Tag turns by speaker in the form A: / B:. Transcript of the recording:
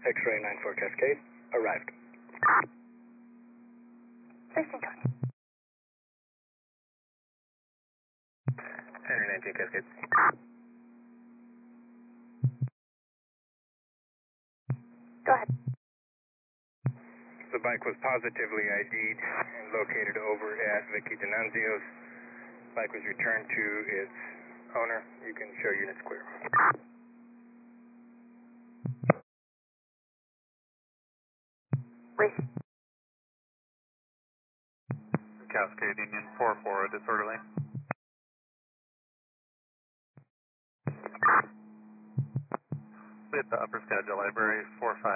A: X-ray 94 Cascade, arrived.
B: 1620.
A: Henry 19 Cascade.
B: Go ahead.
A: The bike was positively ID'd and located over at Vicky D'Annunzio's. Bike was returned to its owner. You can show units clear.
B: Race.
C: Cascade Union 4-4, disorderly. We hit the upper schedule library 4-5.